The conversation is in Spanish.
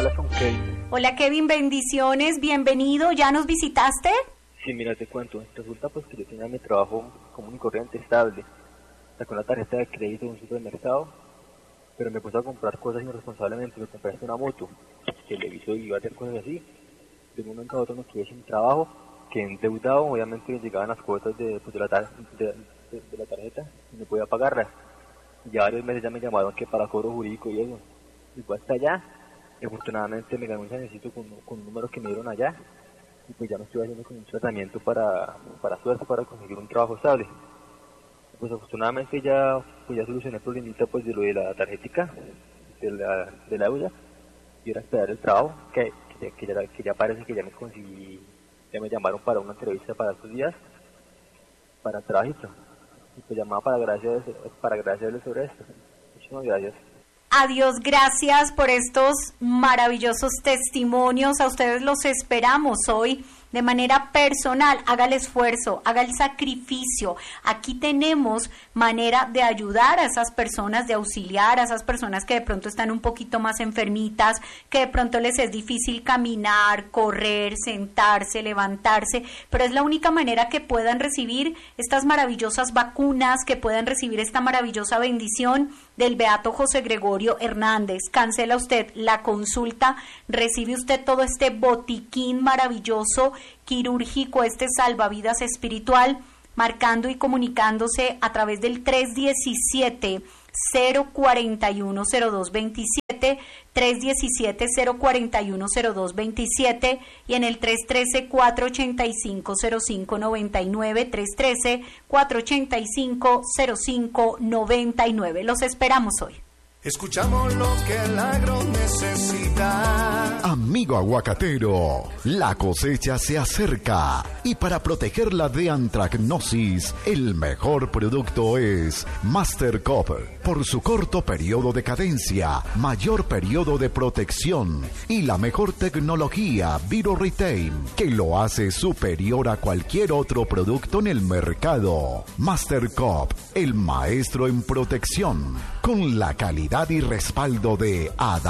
Hablas con Kevin. Hola Kevin, bendiciones, bienvenido, ¿ya nos visitaste? Sí, mira, te cuento. Resulta pues que yo tenía mi trabajo común y corriente estable. Saqué una tarjeta de crédito de un supermercado, pero me puse a comprar cosas irresponsablemente. Me compré hasta una moto, televisor y iba a hacer cosas así. De un momento a otro me quedé sin trabajo, quedé endeudado. Obviamente me llegaban las cuotas de la tarjeta y no podía pagarlas. Ya varios meses ya me llamaron que para cobro jurídico y eso. Y fue hasta allá. Y afortunadamente me gané un chanecito con un número que me dieron allá. Y pues ya me estoy haciendo con un tratamiento para conseguir un trabajo estable. Pues afortunadamente ya solucioné el problemita pues de lo de la tarjetica, de la deuda. Y era esperar el trabajo, que ya parece que ya me conseguí, ya me llamaron para una entrevista para estos días, para el trabajito. Y pues llamaba para agradecerles sobre esto. Muchísimas gracias. Adiós, gracias por estos maravillosos testimonios. A ustedes los esperamos hoy de manera personal. Haga el esfuerzo, haga el sacrificio. Aquí tenemos manera de ayudar a esas personas, de auxiliar a esas personas que de pronto están un poquito más enfermitas, que de pronto les es difícil caminar, correr, sentarse, levantarse, pero es la única manera que puedan recibir estas maravillosas vacunas, que puedan recibir esta maravillosa bendición del Beato José Gregorio Hernández. Cancela usted la consulta, recibe usted todo este botiquín maravilloso quirúrgico, este salvavidas espiritual, marcando y comunicándose a través del 317-041-0227, 317-041-0227 y en el 313-485-0599, 313-485-0599. Los esperamos hoy. Escuchamos lo que el agro necesita. Amigo aguacatero, la cosecha se acerca y para protegerla de antracnosis, el mejor producto es Master Copper. Por su corto periodo de cadencia, mayor periodo de protección y la mejor tecnología ViroRetain, que lo hace superior a cualquier otro producto en el mercado. Master Cop, el maestro en protección, con la calidad y respaldo de Adán.